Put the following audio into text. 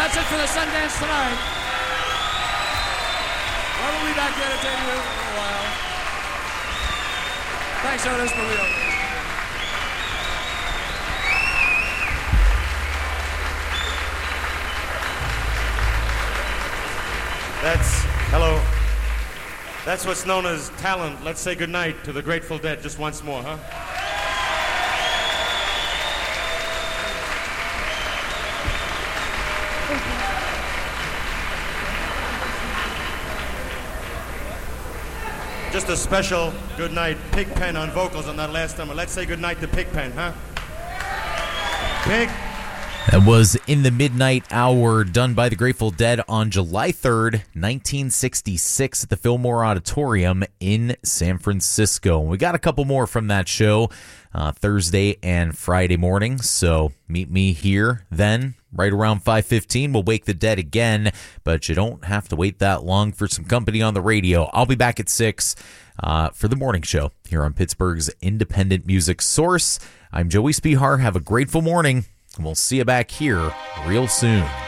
That's it for the Sundance tonight. Well, we'll be back to entertain you in a while. Thanks, Otis, for real. Hello. That's what's known as talent. Let's say goodnight to the Grateful Dead just once more, huh? Just a special goodnight, Pigpen on vocals on that last number. Let's say goodnight to Pigpen, huh? Pig. That was In the Midnight Hour, done by the Grateful Dead on July 3rd, 1966 at the Fillmore Auditorium in San Francisco. We got a couple more from that show Thursday and Friday morning, so meet me here then. Right around 5:15, we'll wake the dead again, but you don't have to wait that long for some company on the radio. I'll be back at 6 for the morning show here on Pittsburgh's independent music source. I'm Joey Spihar. Have a grateful morning. And we'll see you back here real soon.